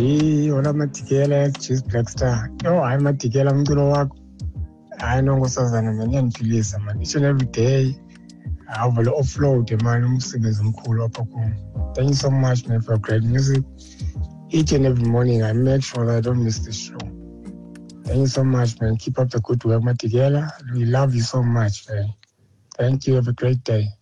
Hola Matikela, Cheese Black Star. Yo, hayi Matikela umculo wakho. Hayi nonkosazana man, iyandiphilisa man. Each and every day. I've offload man, umsebenzi omkhulu apha kum. Thank you so much man for great music. Each and every morning I make sure that I don't miss the show. Thank you so much man. Keep up the good work Matikela. We love you so much man. Thank you. Have a great day.